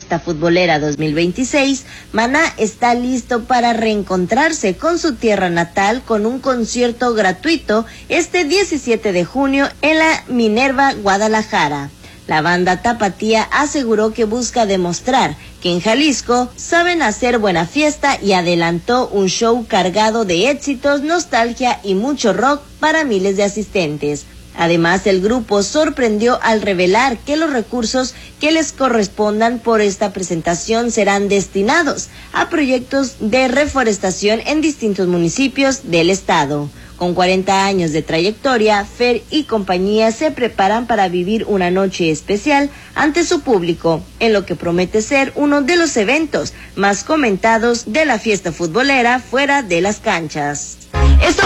Fiesta Futbolera 2026, Maná está listo para reencontrarse con su tierra natal con un concierto gratuito este 17 de junio en la Minerva, Guadalajara. La banda tapatía aseguró que busca demostrar que en Jalisco saben hacer buena fiesta y adelantó un show cargado de éxitos, nostalgia y mucho rock para miles de asistentes. Además, el grupo sorprendió al revelar que los recursos que les correspondan por esta presentación serán destinados a proyectos de reforestación en distintos municipios del estado. Con 40 años de trayectoria, Fer y compañía se preparan para vivir una noche especial ante su público, en lo que promete ser uno de los eventos más comentados de la fiesta futbolera fuera de las canchas. Esto